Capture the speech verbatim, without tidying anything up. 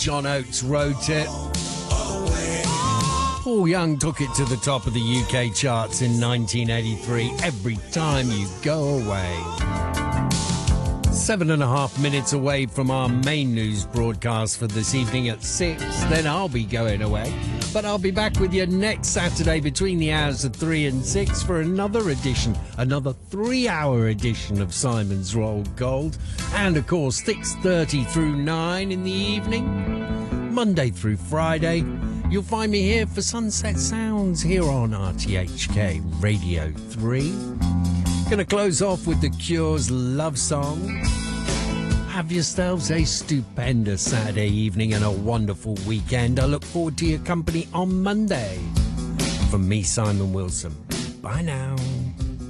John Oates wrote it. Paul Young took it to the top of the U K charts in nineteen eighty-three, Every Time You Go Away. Seven and a half minutes away from our main news broadcast for this evening at six, then I'll be going away. But I'll be back with you next Saturday between the hours of three and six for another edition, another three-hour edition of Simon's Rolled Gold. And, of course, six thirty through nine in the evening, Monday through Friday. You'll find me here for Sunset Sounds here on R T H K Radio three. Gonna close off with The Cure's Love Song. Have yourselves a stupendous Saturday evening and a wonderful weekend. I look forward to your company on Monday. From me, Simon Wilson. Bye now.